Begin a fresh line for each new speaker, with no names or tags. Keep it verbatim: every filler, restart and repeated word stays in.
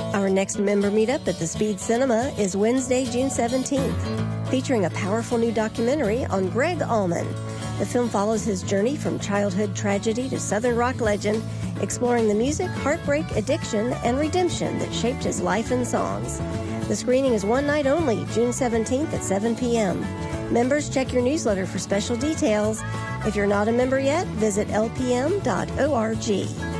Our next member meetup at the Speed Cinema is Wednesday, June seventeenth, featuring a powerful new documentary on Greg Allman. The film follows his journey from childhood tragedy to Southern rock legend, exploring the music, heartbreak, addiction, and redemption that shaped his life and songs. The screening is one night only, June seventeenth at seven p.m. Members, check your newsletter for special details. If you're not a member yet, visit l p m dot org.